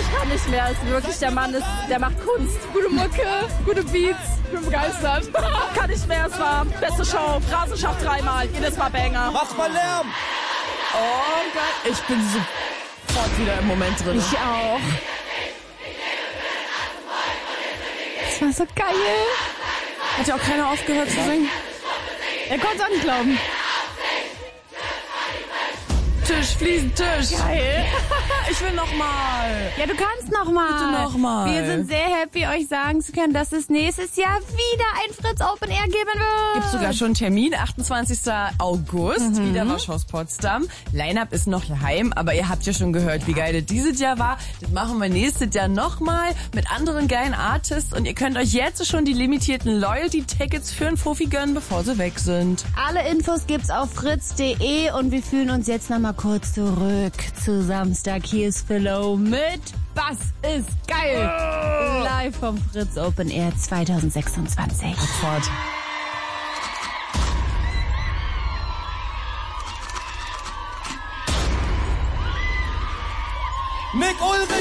Ich kann nicht mehr. Ist wirklich, der Mann der macht Kunst. Gute Mucke, gute Beats. Ich bin begeistert. Kann nicht mehr. Es war beste Show. Rasenschaft 3-mal. Jedes Mal Banger. Mach mal Lärm! Oh Gott. Ich bin sofort wieder im Moment drin. Ich auch. Das war so geil. Hat ja auch keiner aufgehört zu singen. Er konnte es auch nicht glauben. Tisch, Fliesentisch. Geil. Ich will nochmal. Ja, du kannst nochmal. Bitte noch mal. Wir sind sehr happy, euch sagen zu können, dass es nächstes Jahr wieder ein Fritz Open Air geben wird. Gibt sogar schon einen Termin, 28. August, wieder Waschhaus Potsdam. Line-Up ist noch geheim, aber ihr habt ja schon gehört, wie geil das dieses Jahr war. Das machen wir nächstes Jahr nochmal mit anderen geilen Artists und ihr könnt euch jetzt schon die limitierten Loyalty-Tickets für einen Fuffi gönnen, bevor sie weg sind. Alle Infos gibt's auf fritz.de und wir fühlen uns jetzt nochmal kurz zurück zu Samstag. Hier ist Philo mit Bass ist geil. Live vom Fritz Open Air 2026. Fort. Nick Ulrich!